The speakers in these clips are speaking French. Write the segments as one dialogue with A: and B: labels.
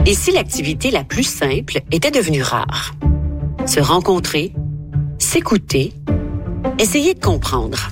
A: Et si l'activité la plus simple était devenue rare? Se rencontrer, s'écouter, essayer de comprendre.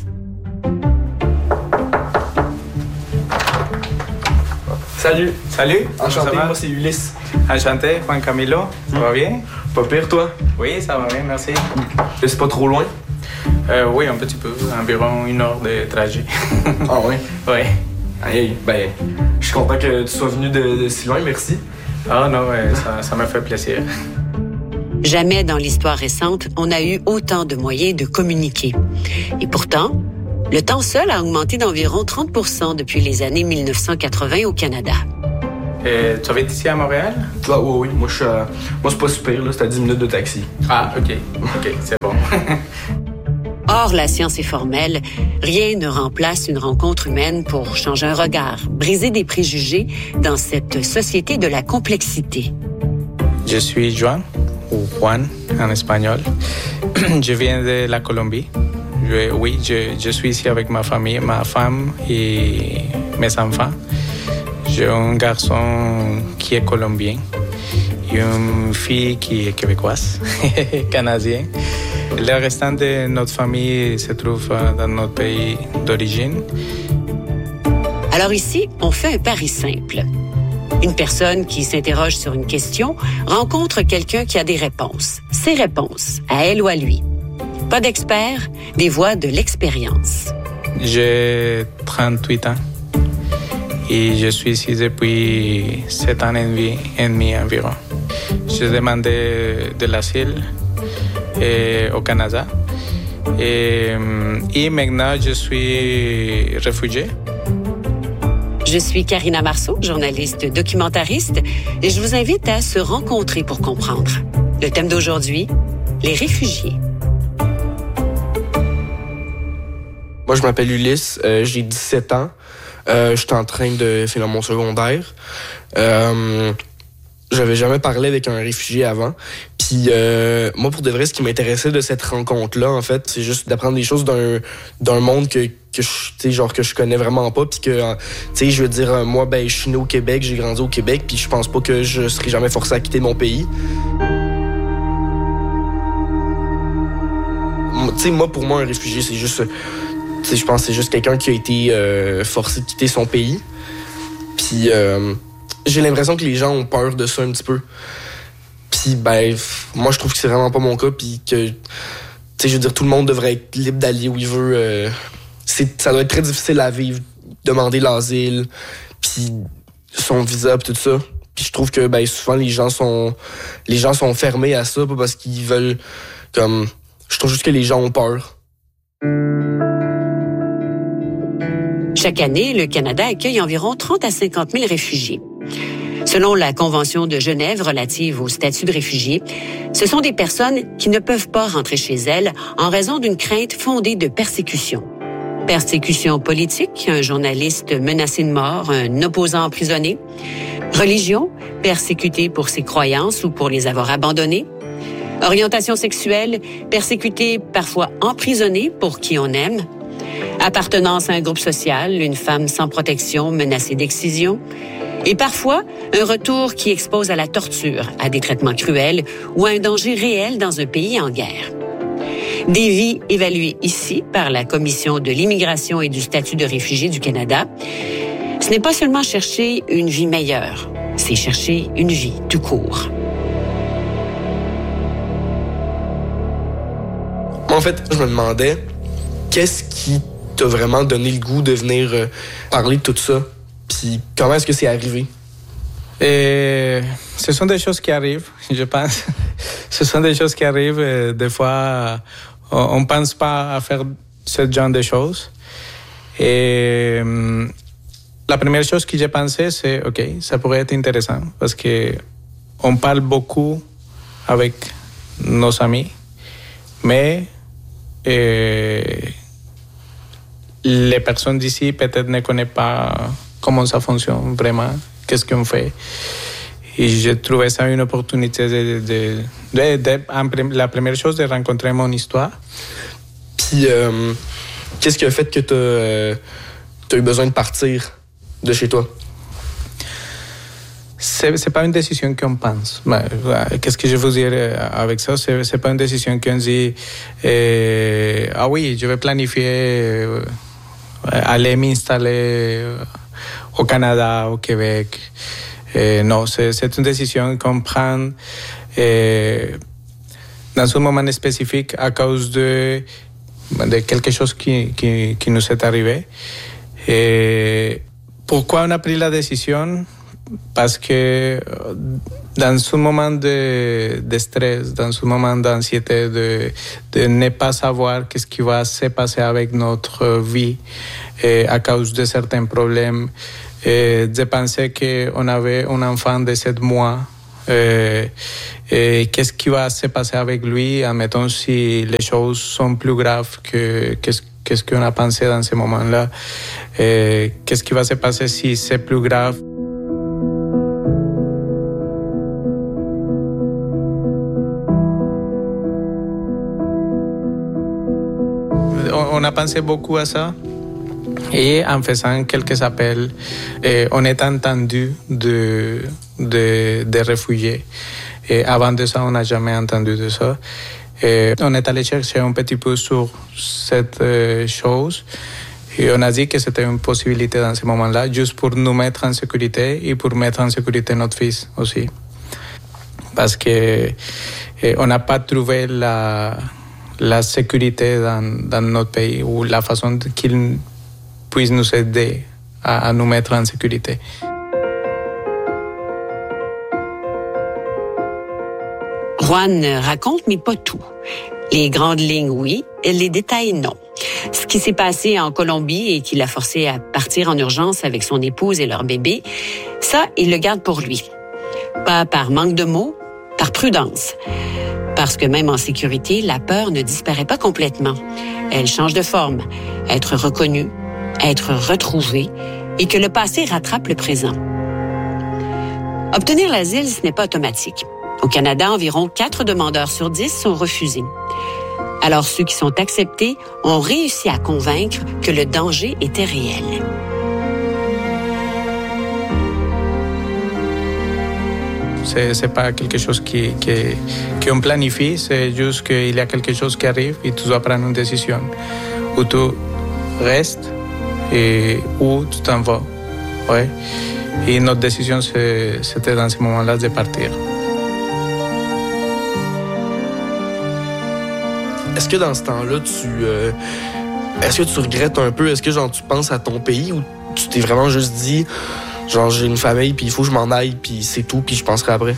B: Salut.
C: Salut.
B: Enchanté, moi c'est Ulysse.
C: Enchanté, Juan Camilo. Ça va bien?
B: Pas pire, toi?
C: Oui, ça va bien, merci.
B: C'est pas trop loin?
C: Oui, un petit peu. Environ 1 heure de trajet.
B: Ah oui?
C: Oui.
B: Hey, ben, je suis content que tu sois venu de si loin, merci.
C: Ah non, ça m'a fait plaisir.
A: Jamais dans l'histoire récente, on a eu autant de moyens de communiquer. Et pourtant, le temps seul a augmenté d'environ 30% depuis les années 1980 au Canada.
C: Tu habites ici à Montréal?
B: Ah oui. Moi, c'est pas super, là. C'est à 10 minutes de taxi.
C: Ah, OK, c'est bon.
A: Or, la science est formelle. Rien ne remplace une rencontre humaine pour changer un regard, briser des préjugés dans cette société de la complexité.
C: Je suis Juan, ou Juan en espagnol. Je viens de la Colombie. Je suis ici avec ma famille, ma femme et mes enfants. J'ai un garçon qui est colombien et une fille qui est québécoise, canadienne. Le restant de notre famille se trouve dans notre pays d'origine.
A: Alors ici, on fait un pari simple. Une personne qui s'interroge sur une question rencontre quelqu'un qui a des réponses. Ses réponses, à elle ou à lui. Pas d'experts, des voix de l'expérience.
C: J'ai 38 ans et je suis ici depuis 7 ans et demi environ. J'ai demandé de l'asile au Canada et maintenant je suis réfugié.
A: Je suis Karina Marceau, journaliste documentariste, et je vous invite à se rencontrer pour comprendre. Le thème d'aujourd'hui, les réfugiés.
B: Moi, je m'appelle Ulysse, j'ai 17 ans. Je suis en train de finir mon secondaire. J'avais jamais parlé avec un réfugié avant. Puis moi, pour de vrai, ce qui m'intéressait de cette rencontre-là, en fait, c'est juste d'apprendre des choses d'un monde que je connais vraiment pas. Puis que, je veux dire, moi, je suis né au Québec, j'ai grandi au Québec, puis je pense pas que je serai jamais forcé à quitter mon pays. Moi, pour moi, un réfugié, c'est juste... je pense que c'est juste quelqu'un qui a été forcé de quitter son pays. Puis j'ai l'impression que les gens ont peur de ça un petit peu. Puis moi, je trouve que c'est vraiment pas mon cas. Puis que, je veux dire, tout le monde devrait être libre d'aller où il veut. Ça doit être très difficile à vivre, demander l'asile, puis son visa, puis tout ça. Puis je trouve que souvent les gens sont fermés à ça, pas parce qu'ils veulent comme. Je trouve juste que les gens ont peur.
A: Chaque année, le Canada accueille environ 30 à 50 000 réfugiés. Selon la Convention de Genève relative au statut de réfugié, ce sont des personnes qui ne peuvent pas rentrer chez elles en raison d'une crainte fondée de persécution. Persécution politique, un journaliste menacé de mort, un opposant emprisonné. Religion, persécuté pour ses croyances ou pour les avoir abandonnées. Orientation sexuelle, persécuté, parfois emprisonné pour qui on aime. Appartenance à un groupe social, une femme sans protection menacée d'excision. Et parfois, un retour qui expose à la torture, à des traitements cruels ou à un danger réel dans un pays en guerre. Des vies évaluées ici par la Commission de l'immigration et du statut de réfugié du Canada. Ce n'est pas seulement chercher une vie meilleure, c'est chercher une vie tout court.
B: En fait, je me demandais, qu'est-ce qui t'a vraiment donné le goût de venir parler de tout ça? Puis comment est-ce que c'est arrivé?
C: Ce sont des choses qui arrivent, je pense. Ce sont des choses qui arrivent. Des fois, on ne pense pas à faire ce genre de choses. Et la première chose que j'ai pensé, c'est, OK, ça pourrait être intéressant parce qu'on parle beaucoup avec nos amis, mais les personnes d'ici peut-être ne connaissent pas comment ça fonctionne vraiment, qu'est-ce qu'on fait. Et j'ai trouvé ça une opportunité la première chose, de rencontrer mon histoire.
B: Puis, qu'est-ce qui a fait que tu as eu besoin de partir de chez toi?
C: c'est pas une décision qu'on pense. Qu'est-ce que je veux dire avec ça? C'est pas une décision qu'on dit ah oui, je vais planifier aller m'installer au Canada, au Québec. Non, c'est une décision qu'on prend dans un moment spécifique à cause de quelque chose qui nous est arrivé. Pourquoi on a pris la décision? Parce que dans un moment de stress, dans un moment d'anxiété, de ne pas savoir qu'est-ce qui va se passer avec notre vie à cause de certains problèmes, je pensais qu'on avait un enfant de 7 mois. Qu'est-ce qui va se passer avec lui, admettons si les choses sont plus graves que qu'est-ce qu'on a pensé dans ce moment-là, qu'est-ce qui va se passer si c'est plus grave. On a pensé beaucoup à ça. Et en faisant quelques appels, on est entendu de réfugiés. Et avant de ça, on n'a jamais entendu de ça. Et on est allé chercher un petit peu sur cette chose. Et on a dit que c'était une possibilité dans ce moment-là, juste pour nous mettre en sécurité et pour mettre en sécurité notre fils aussi. Parce que on n'a pas trouvé la sécurité dans notre pays ou la façon qu'il puisse nous aider à nous mettre en sécurité.
A: Juan raconte, mais pas tout. Les grandes lignes, oui, et les détails, non. Ce qui s'est passé en Colombie et qui l'a forcé à partir en urgence avec son épouse et leur bébé, ça, il le garde pour lui. Pas par manque de mots, par prudence. Parce que même en sécurité, la peur ne disparaît pas complètement. Elle change de forme. Être reconnue, être retrouvée et que le passé rattrape le présent. Obtenir l'asile, ce n'est pas automatique. Au Canada, environ 4 demandeurs sur 10 sont refusés. Alors ceux qui sont acceptés ont réussi à convaincre que le danger était réel.
C: C'est pas quelque chose qu'on planifie, c'est juste qu'il y a quelque chose qui arrive et tu dois prendre une décision. Ou tu restes ou tu t'en vas. Ouais. Et notre décision, c'était dans ce moment-là de partir.
B: Est-ce que dans ce temps-là, est-ce que tu regrettes un peu? Est-ce que genre tu penses à ton pays ou tu t'es vraiment juste dit genre j'ai une famille puis il faut que je m'en aille puis c'est tout puis je penserai après?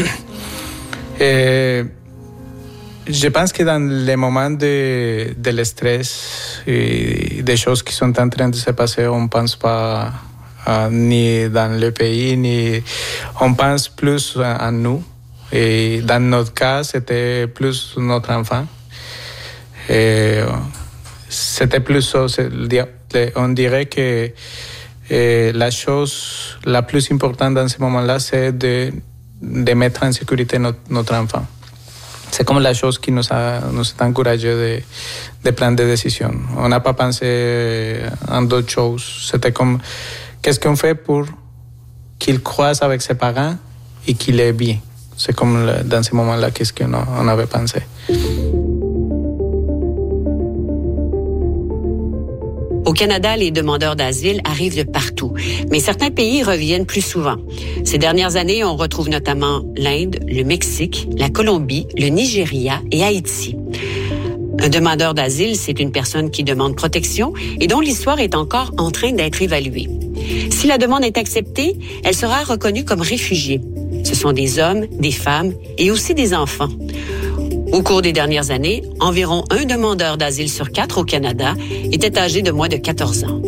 C: Je pense que dans les moments de le stress et des choses qui sont en train de se passer, on ne pense pas ni dans le pays, ni on pense plus à nous. Et dans notre cas, c'était plus notre enfant. Et c'était plus ça. On dirait que la chose la plus importante dans ce moment-là, c'est de mettre en sécurité notre enfant. C'est comme la chose qui nous a encouragé de prendre des décisions. On n'a pas pensé en d'autres choses. C'était comme, qu'est-ce qu'on fait pour qu'il croise avec ses parents et qu'il est bien? C'est comme dans ce moment-là, qu'est-ce qu'on avait pensé.
A: Au Canada, les demandeurs d'asile arrivent de partout, mais certains pays reviennent plus souvent. Ces dernières années, on retrouve notamment l'Inde, le Mexique, la Colombie, le Nigeria et Haïti. Un demandeur d'asile, c'est une personne qui demande protection et dont l'histoire est encore en train d'être évaluée. Si la demande est acceptée, elle sera reconnue comme réfugiée. Ce sont des hommes, des femmes et aussi des enfants. Au cours des dernières années, environ 1 demandeur d'asile sur 4 au Canada était âgé de moins de 14 ans.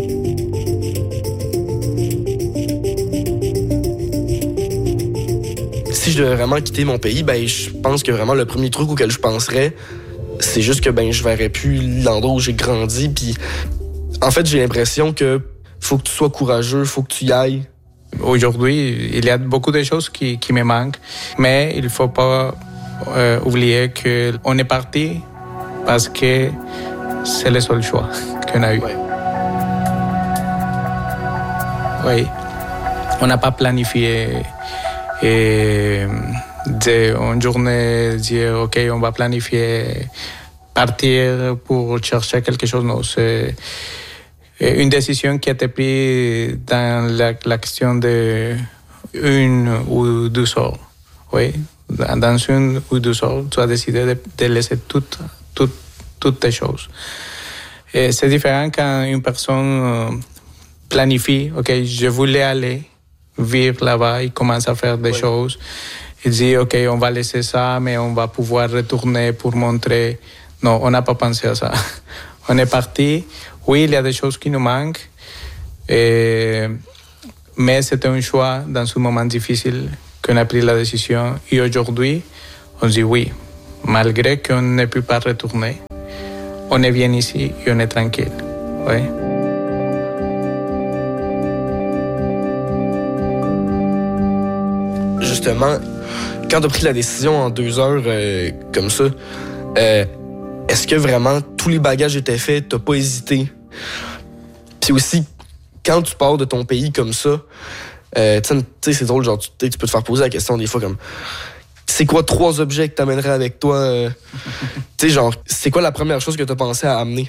B: Si je devais vraiment quitter mon pays, je pense que vraiment le premier truc auquel je penserais, c'est juste que je verrais plus l'endroit où j'ai grandi. Puis, en fait, j'ai l'impression que faut que tu sois courageux, faut que tu y ailles.
C: Aujourd'hui, il y a beaucoup de choses qui me manquent, mais il faut pas oublier qu'on est parti parce que c'est le seul choix qu'on a eu.
B: Ouais.
C: Oui. On n'a pas planifié Et une journée, dire, OK, on va planifier partir pour chercher quelque chose. Non, c'est une décision qui a été prise dans la question de 1 ou 2 heures. Oui, dans 1 ou 2 heures, tu as décidé de laisser toutes tes choses. Et c'est différent quand une personne planifie, OK, je voulais aller vivre là-bas, il commence à faire des choses. Il dit, OK, on va laisser ça, mais on va pouvoir retourner pour montrer. Non, on n'a pas pensé à ça. On est parti. Oui, il y a des choses qui nous manquent, mais c'était un choix dans ce moment difficile qu'on a pris la décision. Et aujourd'hui, on dit oui, malgré qu'on ne peut pas retourner, on est bien ici et on est tranquille. Oui.
B: Justement, quand tu as pris la décision en 2 heures comme ça, est-ce que vraiment tous les bagages étaient faits, t'as pas hésité? Puis aussi, quand tu pars de ton pays comme ça, tu sais, c'est drôle, genre, tu peux te faire poser la question des fois comme, c'est quoi 3 objets que t'amènerais avec toi? Tu sais, genre, c'est quoi la première chose que t'as pensé à amener?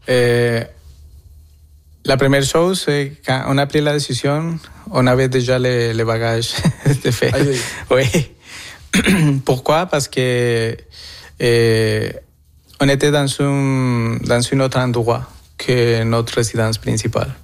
C: La première chose, c'est quand on a pris la décision, on avait déjà les bagages de fait.
B: Aïe, aïe.
C: Oui. Pourquoi? Parce que on était dans un autre endroit que notre résidence principale.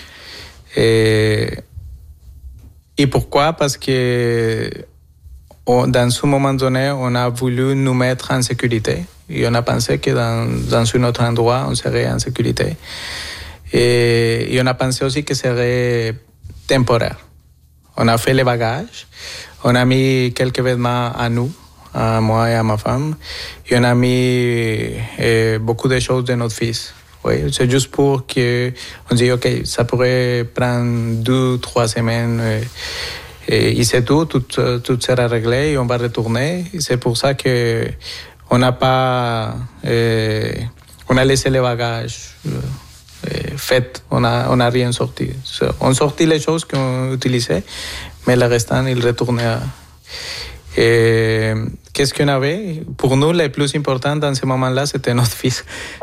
C: Et pourquoi? Parce que dans ce moment donné, on a voulu nous mettre en sécurité. Et on a pensé que dans un autre endroit, on serait en sécurité. Et on a pensé aussi que ce serait temporaire. On a fait les bagages, on a mis quelques vêtements à nous, à moi et à ma femme, et on a mis beaucoup de choses de notre fils. Oui, c'est juste pour qu'on dise, OK, ça pourrait prendre 2-3 semaines et c'est tout sera réglé et on va retourner. Et c'est pour ça qu'on n'a pas... on a laissé les bagages faits, on a rien sorti. On sortit les choses qu'on utilisait, mais le restant, il retournait. Qu'est-ce qu'on avait? Pour nous, le plus important dans ce moment-là, c'était notre fils.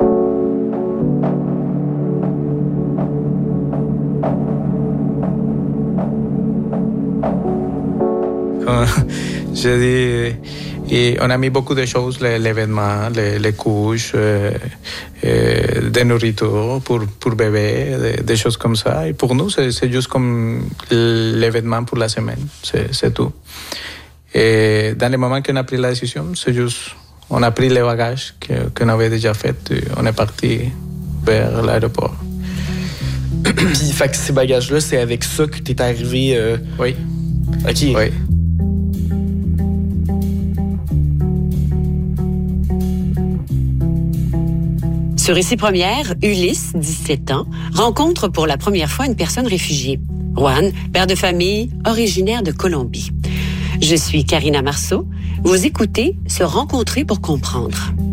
C: Je dis, et on a mis beaucoup de choses, les vêtements, les couches, des nourritures pour bébé, des choses comme ça. Et pour nous, c'est juste comme les vêtements pour la semaine, c'est tout. Et dans les moments qu'on a pris la décision, c'est juste, on a pris les bagages qu'on avait déjà faits et on est parti vers l'aéroport.
B: Puis, fait que ces bagages-là, c'est avec ça que t'es arrivé...
C: Oui.
B: OK.
C: Oui.
A: Sur Ici Première, Ulysse, 17 ans, rencontre pour la première fois une personne réfugiée. Juan, père de famille, originaire de Colombie. Je suis Karina Marceau. Vous écoutez Se rencontrer pour comprendre.